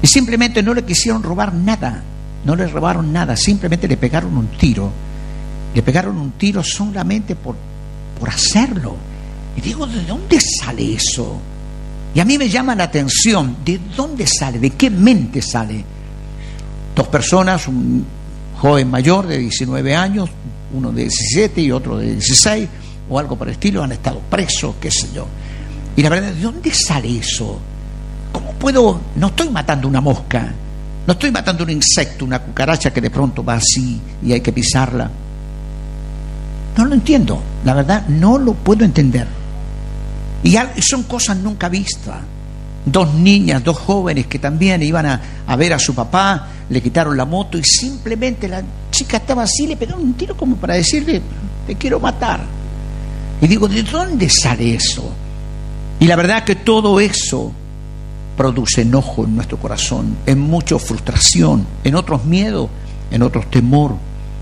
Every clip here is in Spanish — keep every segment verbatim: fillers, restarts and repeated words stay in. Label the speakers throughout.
Speaker 1: Y simplemente no le quisieron robar nada, no le robaron nada, simplemente le pegaron un tiro. Le pegaron un tiro solamente por, por hacerlo. Y digo, ¿de dónde sale eso? Y a mí me llama la atención, ¿de dónde sale? ¿De qué mente sale? Dos personas, un joven mayor de diecinueve años, uno de diecisiete y otro de dieciséis, o algo por el estilo, han estado presos, qué sé yo. Y la verdad, ¿de dónde sale eso? ¿Cómo puedo? No estoy matando una mosca, no estoy matando un insecto, una cucaracha que de pronto va así y hay que pisarla. No lo entiendo, la verdad, no lo puedo entender. Y son cosas nunca vistas. Dos niñas, dos jóvenes que también iban a, a ver a su papá, le quitaron la moto y simplemente la chica estaba así, le pegaron un tiro como para decirle, te quiero matar. Y digo, ¿de dónde sale eso? Y la verdad que todo eso produce enojo en nuestro corazón, en mucha frustración, en otros miedo, en otros temor.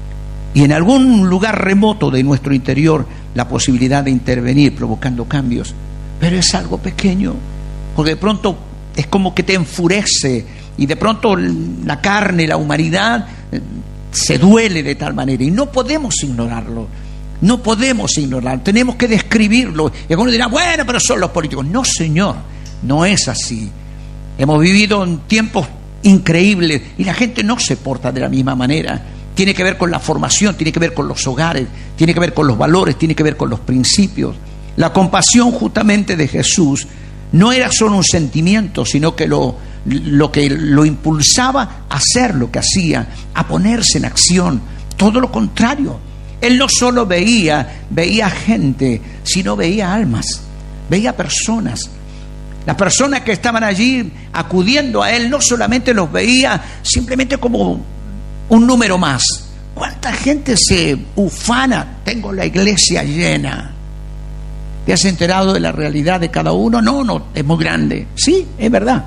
Speaker 1: Y en algún lugar remoto de nuestro interior la posibilidad de intervenir provocando cambios. Pero es algo pequeño, porque de pronto es como que te enfurece y de pronto la carne, la humanidad se duele de tal manera y no podemos ignorarlo, no podemos ignorarlo, tenemos que describirlo. Y algunos dirán, bueno, pero son los políticos. No, señor, no es así. Hemos vivido en tiempos increíbles y la gente no se porta de la misma manera. Tiene que ver con la formación, tiene que ver con los hogares, tiene que ver con los valores, tiene que ver con los principios. La compasión justamente de Jesús no era solo un sentimiento, sino que lo, lo que lo impulsaba a hacer lo que hacía, a ponerse en acción. Todo lo contrario. Él no solo veía, veía gente, sino veía almas, veía personas. Las personas que estaban allí acudiendo a él no solamente los veía simplemente como un número más. ¿Cuánta gente se ufana? Tengo la iglesia llena. ¿Te has enterado de la realidad de cada uno? No, no, es muy grande. Sí, es verdad.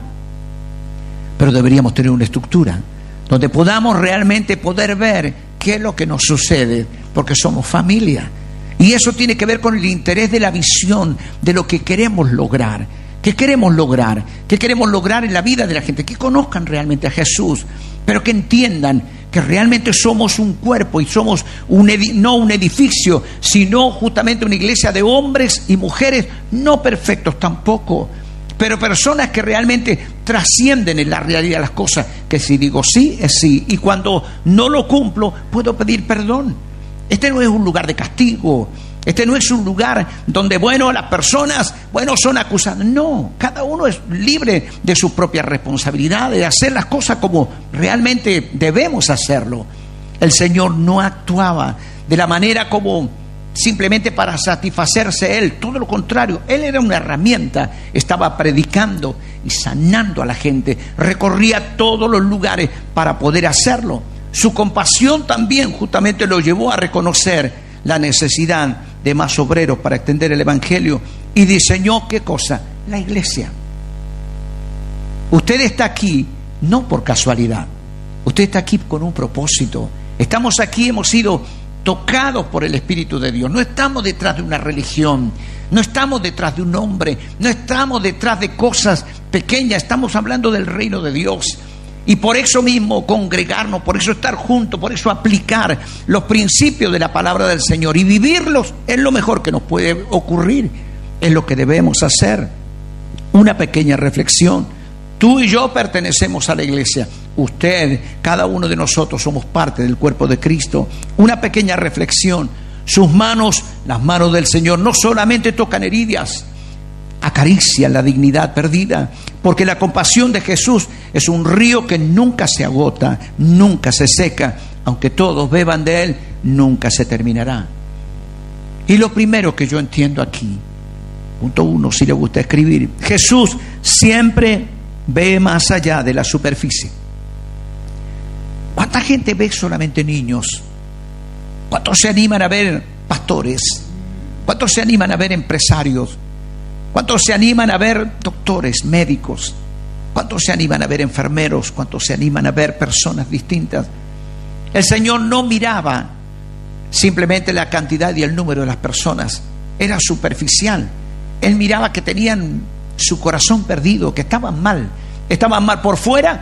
Speaker 1: Pero deberíamos tener una estructura donde podamos realmente poder ver qué es lo que nos sucede, porque somos familia. Y eso tiene que ver con el interés de la visión de lo que queremos lograr. ¿Qué queremos lograr? ¿Qué queremos lograr en la vida de la gente? Que conozcan realmente a Jesús, pero que entiendan que realmente somos un cuerpo y somos un edi- no un edificio, sino justamente una iglesia de hombres y mujeres no perfectos tampoco, pero personas que realmente trascienden en la realidad las cosas, que si digo sí, es sí, y cuando no lo cumplo, puedo pedir perdón. Este no es un lugar de castigo. Este no es un lugar donde, bueno, las personas, bueno, son acusadas. No, cada uno es libre de sus propias responsabilidades, de hacer las cosas como realmente debemos hacerlo. El Señor no actuaba de la manera como simplemente para satisfacerse Él. Todo lo contrario, Él era una herramienta. Estaba predicando y sanando a la gente. Recorría todos los lugares para poder hacerlo. Su compasión también justamente lo llevó a reconocer la necesidad de más obreros para extender el evangelio, y diseñó ¿qué cosa? La iglesia. Usted está aquí no por casualidad, usted está aquí con un propósito. Estamos aquí, hemos sido tocados por el Espíritu de Dios. No estamos detrás de una religión, no estamos detrás de un hombre, no estamos detrás de cosas pequeñas, estamos hablando del reino de Dios. Y por eso mismo congregarnos, por eso estar juntos, por eso aplicar los principios de la palabra del Señor y vivirlos es lo mejor que nos puede ocurrir, es lo que debemos hacer. Una pequeña reflexión: tú y yo pertenecemos a la iglesia, usted, cada uno de nosotros somos parte del cuerpo de Cristo. Una pequeña reflexión: sus manos, las manos del Señor, no solamente tocan heridas, acarician la dignidad perdida, porque la compasión de Jesús es un río que nunca se agota, nunca se seca. Aunque todos beban de él, nunca se terminará. Y lo primero que yo entiendo aquí, punto uno, si le gusta escribir: Jesús siempre ve más allá de la superficie. ¿Cuánta gente ve solamente niños? ¿Cuántos se animan a ver pastores? ¿Cuántos se animan a ver empresarios? ¿Cuántos se animan a ver doctores, médicos? ¿Cuántos se animan a ver enfermeros? ¿Cuántos se animan a ver personas distintas? El Señor no miraba simplemente la cantidad y el número de las personas. Era superficial. Él miraba que tenían su corazón perdido, que estaban mal. Estaban mal por fuera,